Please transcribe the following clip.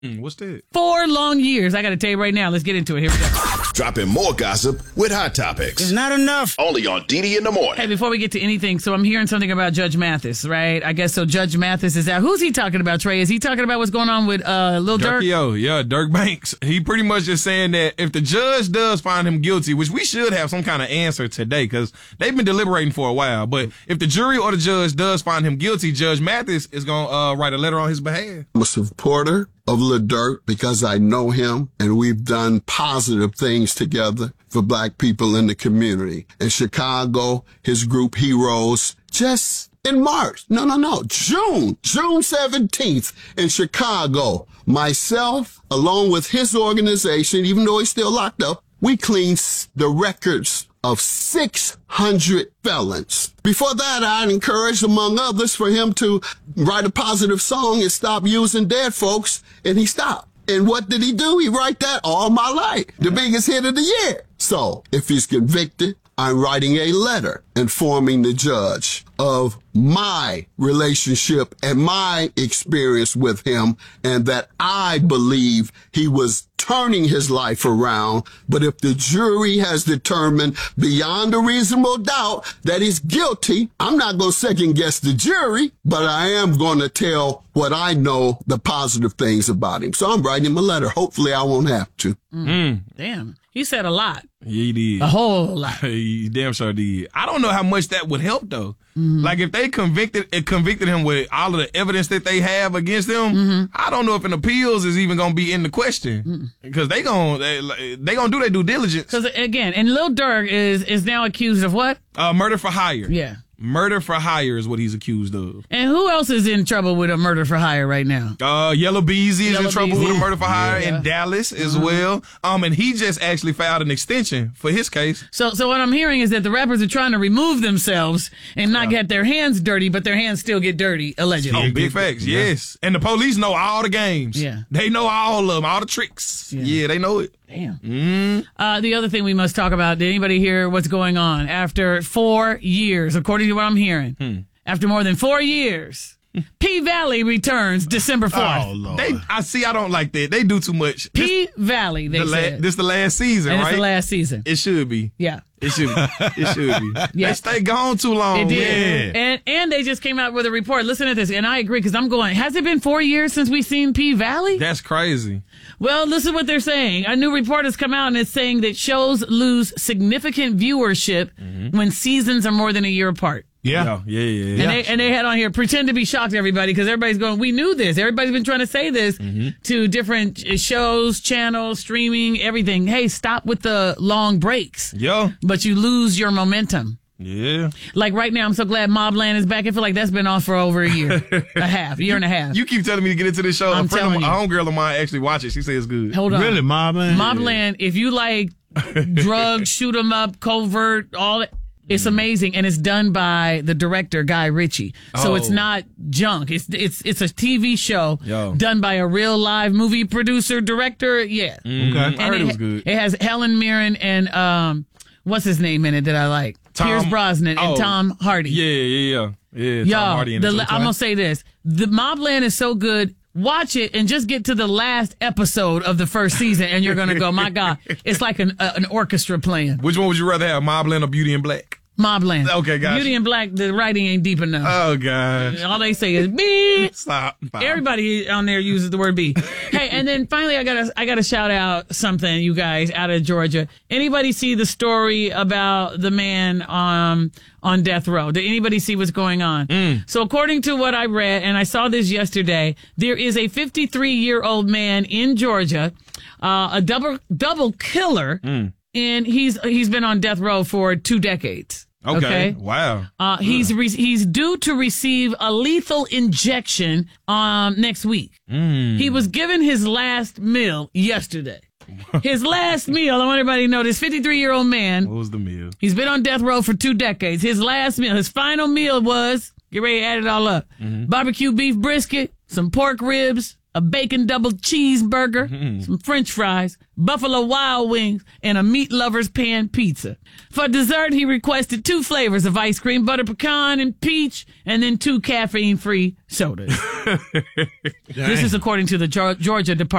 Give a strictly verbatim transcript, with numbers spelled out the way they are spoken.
Mm, what's that? Four long years. I got to tell you right now. Let's get into it. Here we go. Dropping more gossip with Hot Topics. It's not enough. Only on D D in the morning. Hey, before we get to anything, so I'm hearing something about Judge Mathis, right? I guess so. Judge Mathis is out. Who's he talking about, Trey? Is he talking about what's going on with uh, Lil Durk? Yo, yeah, Dirk Banks. He pretty much just saying that if the judge does find him guilty, which we should have some kind of answer today because they've been deliberating for a while, but if the jury or the judge does find him guilty, Judge Mathis is going to uh, write a letter on his behalf. I'm a supporter of Lil Durk because I know him and we've done positive things together for black people in the community. In Chicago, his group Heroes just in March. No, no, no. June. June seventeenth in Chicago. Myself, along with his organization, even though he's still locked up, we cleaned the records of six hundred felons. Before that, I'd encouraged, among others, for him to write a positive song and stop using dead folks, and he stopped. And what did he do? He write that All My Life, the biggest hit of the year. So, if he's convicted, I'm writing a letter informing the judge of my relationship and my experience with him, and that I believe he was turning his life around. But if the jury has determined beyond a reasonable doubt that he's guilty, I'm not going to second guess the jury, but I am going to tell what I know, the positive things about him. So I'm writing him a letter. Hopefully I won't have to. Mm. Damn. He said a lot. Yeah, he did. A whole lot. He damn sure did. I don't know how much that would help, though. Mm-hmm. Like, if they convicted it convicted him with all of the evidence that they have against him, mm-hmm. I don't know if an appeals is even going to be in the question. Because they going they, they gonna do their due diligence. Because, again, and Lil Durk is, is now accused of what? Uh, murder for hire. Yeah. Murder for hire is what he's accused of. And who else is in trouble with a murder for hire right now? Uh, Yellow Beezy is Yellow in trouble Beezy. with a murder for hire Yeah. in Dallas as Mhm. well. Um, and he just actually filed an extension for his case. So, so what I'm hearing is that the rappers are trying to remove themselves and not get their hands dirty, but their hands still get dirty, allegedly. Oh, big facts, Yeah. yes. And the police know all the games. Yeah. They know all of them, all the tricks. Yeah. Yeah, they know it. Damn. Mm. Uh, the other thing we must talk about, did anybody hear what's going on? After four years, according to what I'm hearing, Hmm. after more than four years, P-Valley returns December fourth. Oh, Lord. They, I see, I don't like that. They do too much. P-Valley, they the la- said. This the last season, and right? it's the last season. It should be. Yeah. It should be. It should be. Yeah. They stay gone too long. It did. Yeah. And and they just came out with a report. Listen to this, and I agree, because I'm going, has it been four years since we've seen P-Valley? That's crazy. Well, this is what they're saying. A new report has come out, and it's saying that shows lose significant viewership Mm-hmm. when seasons are more than a year apart. Yeah. Yeah, yeah, yeah. And, they, and they had on here, pretend to be shocked, everybody, because everybody's going, we knew this. Everybody's been trying to say this Mm-hmm. to different shows, channels, streaming, everything. Hey, stop with the long breaks. Yo. But you lose your momentum. Yeah. Like right now, I'm so glad Mobland is back. I feel like that's been off for over a year, a half, a year and a half. You keep telling me to get into this show. I'm a friend of telling mine, you. a homegirl of mine actually watch it. She says it's good. Hold on. Really, Mobland? Mobland, if you like drugs, shoot 'em up, covert, all that, it's amazing, and it's done by the director Guy Ritchie. So Oh. it's not junk. It's it's it's a T V show Yo. done by a real live movie producer director. Yeah, Mm, I And heard it was ha- good. It has Helen Mirren and um, what's his name in it that I like? Tom- Pierce Brosnan and oh. Tom Hardy. Yeah, yeah, yeah. Yeah, Tom Y'all, Hardy in the, it. la- I'm gonna say this: the Mobland is so good. Watch it and just get to the last episode of the first season, and you're gonna go, "My God, it's like an uh, an orchestra playing." Which one would you rather have, Mobland or Beauty in Black? Mobland. Okay, gotcha. Beauty in Black. The writing ain't deep enough. Oh, gosh. All they say is "B." Stop. Stop. Everybody on there uses the word "B." Hey, and then finally, I gotta I gotta shout out something, you guys, out of Georgia. Anybody see the story about the man um on death row? Did anybody see what's going on? Mm. So according to what I read, and I saw this yesterday, there is a fifty-three year old man in Georgia, uh, a double double killer, Mm. and he's he's been on death row for two decades. Okay. Okay. Wow. Uh, he's re- he's due to receive a lethal injection um next week. Mm. He was given his last meal yesterday. His last meal, I want everybody to know, this fifty-three year old man, What was the meal? he's been on death row for two decades. His last meal, his final meal was, get ready to add it all up, Mm-hmm. barbecue beef brisket, some pork ribs, a bacon double cheeseburger, mm-hmm. some French fries, Buffalo Wild Wings, and a meat lover's pan pizza. For dessert, he requested two flavors of ice cream, butter pecan and peach, and then two caffeine-free sodas. This is according to the Georgia Department